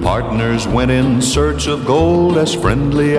partners went in search of gold as friendly